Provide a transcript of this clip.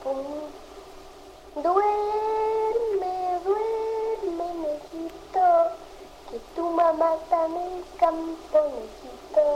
pum. Duerme, duerme, nejito, que tu mamá está en el campo, nejito.